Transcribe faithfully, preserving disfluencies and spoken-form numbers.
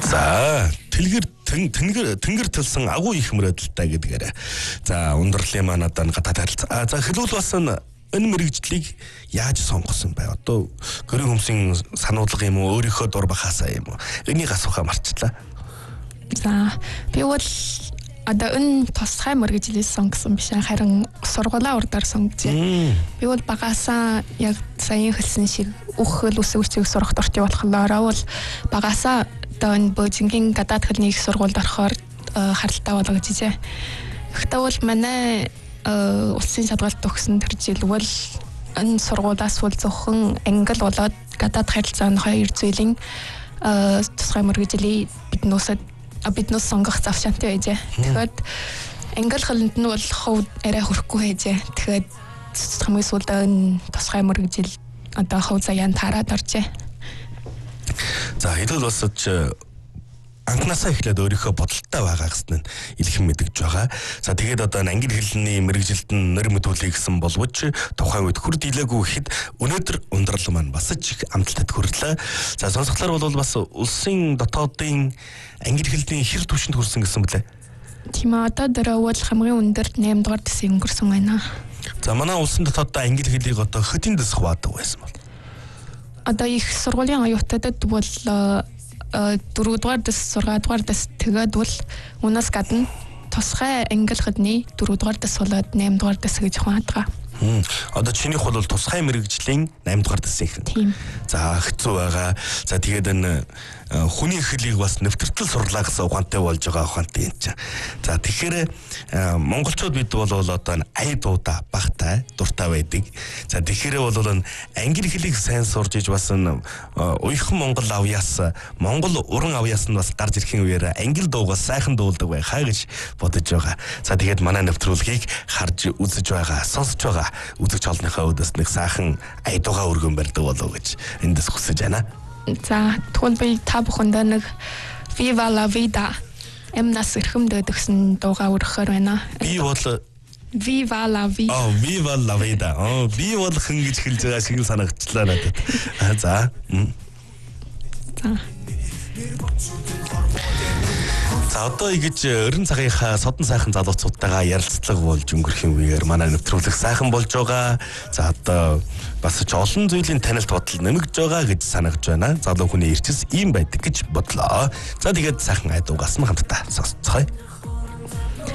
За Тэлгэр тэнгэр тэнгэр төлсөн агуу их мөрөөдөлтэй гэдгээр. За ундралын маань одоо гадаад харилцаа. За хэлвэл бас энэ мэрэгжлийг яаж сонгосон бай? Одоо гэрээ хүмсийн сануулга юм уу? Өөрийнхөө дур бахаасаа юм уу? Энийг асуухаа марчлаа. За би бол одоо энэ тусгай мэрэгжлийг сонгосон биш харин сургуулаа урдаар сонгожээ. Би бол багаасаа яг саяхан хэлсэн шиг үхэл үсвэрчийг сурах дуртай болохоор бол багаасаа одоо энэ Бөөжингийн гадаад хэлний их сургуульд орохоор харалтаа болгож ижээ. Гэхдээ бол манай улсын шалгалт төгсөн тэр жил бол энэ сургуулиас бол зөвхөн англи болоод гадаад харилцааны хоёр зүйлийн тусгай мэргэжлийг биднөөсөд биднөөс сонгох завшаантай байжээ. Тэгэхээр англи хэлэнд нь бол ховд арай хөрөхгүй байжээ. Тэгэхээр хамгийн сүүлд энэ тусгай мэргэжил одоо хов заяан тараад оржээ. За хэлэл босож анхнаасаа эхлээд өөрийнхөө бодолтой байгаа гэсэн нь илхэн мэдгэж байгаа. За тэгээд одоо англи хэлний мэрэгжилд нь нэр мэдүүлэх гэсэн боловч тухайн үед хүрд илээгүй хэд өнөөдөр ундрал маань бас ч их амталтад хүрлээ. За сонсголоор бол бас улсын дотоодын англи хэлний хэр түвшинд хүрсэн гэсэн бэлээ. Тийм ээ, одоо дөрөвөл хамгийн өндөр наймд дугаар дэсийг өнгөрсөн байна. За манай улсын дотоодоо англи хэлийг одоо хэдийн дэс хуваадаг байсан бол? Одоо их сургуулийн оюутнуудад бол дөрөвдүгээр дэс, гуравдугаар дэс тэгээд бол унаас гадна тусгай англи хэлний дөрөвдүгээр дэс болоод наймдугаар дэс гэж хуваадаг. Хм. Одоо чинийх бол тусгай мэрэгжлийн наймдугаар дэсийнх нь. Тийм. За хэцүү байгаа. За тэгээд энэ хүний хэлийг бас нэвтэртэл сурлаа гэсэн ухаантай болж байгаа ухаантай юм чинь. За тэгэхээр монголчууд бид бол одоо ая дуудаа багтай дуртай байдаг. За тэгэхээр бол англи хэлийг сайн сурж иж бас уйхан монгол авьяас монгол уран авьяас нь бас гарч ирэхин үеэр англи дуугаас сайхан дуулдаг байх хаа гэж бодож байгаа. За тэгээд манай нэвтрүүлгийг харж үзэж байгаа, сонсож байгаа үзэгч олонныхаа өдөөс нэг сайхан ая дуугаа өргөн барьдаг болов гэж эндээс хүсэж байна. За тэгвэл би та бүхэндээ нэг Viva la vida эмнас эрхэмдээд өгсөн дуугаа өргөхөр байна. Би бол Viva la vida. Oh, Viva la vida. Oh, би бол хэн гэж хэлж байгаа шиг санагчлаа надад. Аа за. За. За одоо ингэж өрн цагийнхаа содон сайхан залууцуудтайгаа ярилцлага болж өнгөрөх үеэр манай нэвтрүүлэг сайхан болж байгаа. За одоо бас ч олон зүйлийн танилт бодол нэмэгдэж байгаа гэж санагж байна. Залуу хүний эрчс ийм байдаг гэж бодлоо. За тэгээд сайхан айдуугаас нь хамтдаа сонсцгоё.